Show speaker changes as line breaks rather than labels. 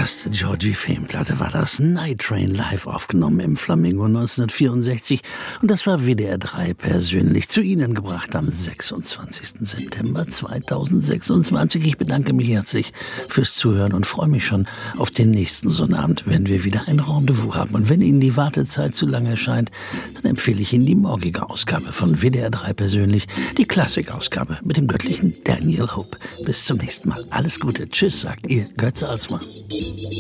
erste Georgie Fame-Platte war das, Night Train, live aufgenommen im Flamingo 1964. Und das war WDR 3 persönlich zu Ihnen gebracht am 26. September 2026. Ich bedanke mich herzlich fürs Zuhören und freue mich schon auf den nächsten Sonnabend, wenn wir wieder ein Rendezvous haben. Und wenn Ihnen die Wartezeit zu lange erscheint, dann empfehle ich Ihnen die morgige Ausgabe von WDR 3 persönlich, die Klassikausgabe mit dem göttlichen Daniel Hope. Bis zum nächsten Mal. Alles Gute. Tschüss, sagt Ihr Götze Alsmann.